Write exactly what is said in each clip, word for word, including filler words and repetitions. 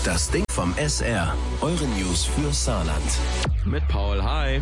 Das Ding vom S R. Eure News für Saarland. Mit Paul, hi.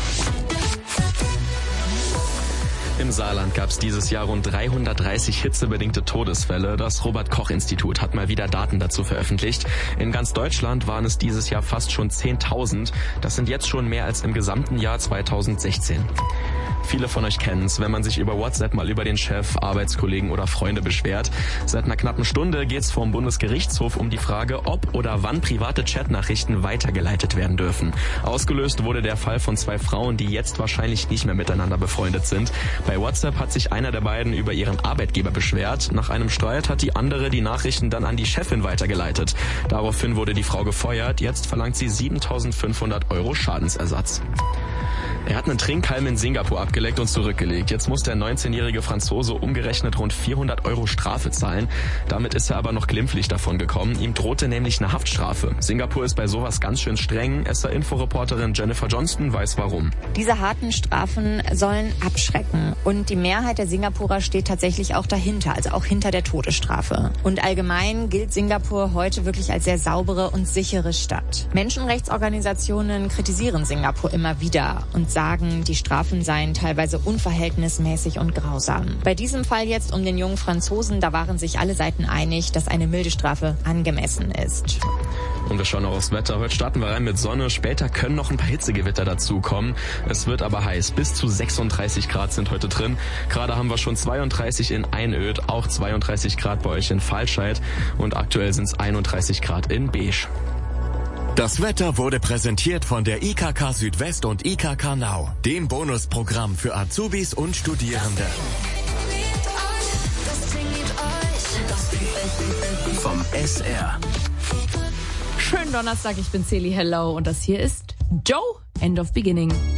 Im Saarland gab es dieses Jahr rund dreihundertdreißig hitzebedingte Todesfälle. Das Robert-Koch-Institut hat mal wieder Daten dazu veröffentlicht. In ganz Deutschland waren es dieses Jahr fast schon zehntausend. Das sind jetzt schon mehr als im gesamten Jahr zweitausendsechzehn. Viele von euch kennen's, wenn man sich über WhatsApp mal über den Chef, Arbeitskollegen oder Freunde beschwert. Seit einer knappen Stunde geht's vor dem Bundesgerichtshof um die Frage, ob oder wann private Chatnachrichten weitergeleitet werden dürfen. Ausgelöst wurde der Fall von zwei Frauen, die jetzt wahrscheinlich nicht mehr miteinander befreundet sind. Bei WhatsApp hat sich einer der beiden über ihren Arbeitgeber beschwert. Nach einem Streit hat die andere die Nachrichten dann an die Chefin weitergeleitet. Daraufhin wurde die Frau gefeuert. Jetzt verlangt sie siebentausendfünfhundert Euro Schadensersatz. Er hat einen Trinkhalm in Singapur abgeleckt und zurückgelegt. Jetzt muss der neunzehnjährige Franzose umgerechnet rund vierhundert Euro Strafe zahlen. Damit ist er aber noch glimpflich davon gekommen. Ihm drohte nämlich eine Haftstrafe. Singapur ist bei sowas ganz schön streng. S R-Inforeporterin Jennifer Johnston weiß warum. Diese harten Strafen sollen abschrecken. Und die Mehrheit der Singapurer steht tatsächlich auch dahinter, also auch hinter der Todesstrafe. Und allgemein gilt Singapur heute wirklich als sehr saubere und sichere Stadt. Menschenrechtsorganisationen kritisieren Singapur immer wieder und sagen, die Strafen seien teilweise unverhältnismäßig und grausam. Bei diesem Fall jetzt um den jungen Franzosen, da waren sich alle Seiten einig, dass eine milde Strafe angemessen ist. Und wir schauen noch aufs Wetter. Heute starten wir rein mit Sonne. Später können noch ein paar Hitzegewitter dazukommen. Es wird aber heiß. Bis zu sechsunddreißig Grad sind heute drin. Gerade haben wir schon zweiunddreißig in Einöd, auch zweiunddreißig Grad bei euch in Falscheid. Und aktuell sind es einunddreißig Grad in Beesch. Das Wetter wurde präsentiert von der I K K Südwest und I K K Now, dem Bonusprogramm für Azubis und Studierende. Vom S R. Schönen Donnerstag, ich bin Celi Hello und das hier ist Joe, End of Beginning.